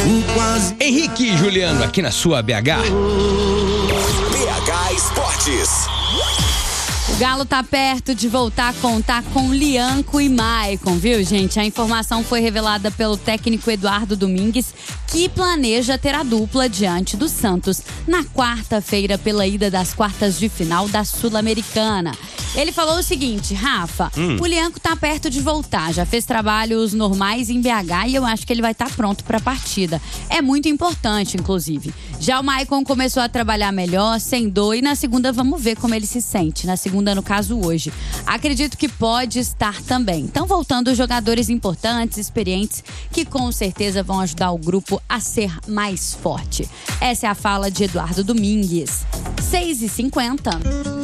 Henrique e Juliano aqui na sua BH. BH Esportes. O Galo tá perto de voltar a contar com Lianco e Maicon, viu, gente? A informação foi revelada pelo técnico Eduardo Domingues, que planeja ter a dupla diante do Santos na quarta-feira pela ida das quartas de final da Sul-Americana. Ele falou o seguinte: Rafa, o Lianco tá perto de voltar, já fez trabalhos normais em BH e eu acho que ele vai estar pronto pra partida. É muito importante, inclusive. Já o Maicon começou a trabalhar melhor, sem dor, e na segunda vamos ver como ele se sente. Na segunda, no caso, hoje. Acredito que pode estar também. Então, voltando os jogadores importantes, experientes, que com certeza vão ajudar o grupo a ser mais forte. Essa é a fala de Eduardo Domingues. 6h50.